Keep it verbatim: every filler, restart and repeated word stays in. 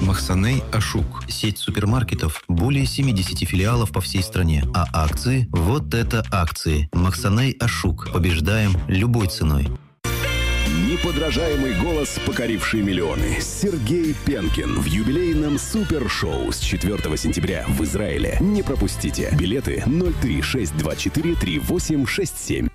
Махсаней Ашук. Сеть супермаркетов, более семидесяти филиалов по всей стране. А акции? Вот это акции. Махсаней Ашук. Побеждаем любой ценой. Неподражаемый голос, покоривший миллионы. Сергей Пенкин в юбилейном супершоу с четвёртого сентября в Израиле. Не пропустите. Билеты ноль три шесть два четыре три восемь шесть семь.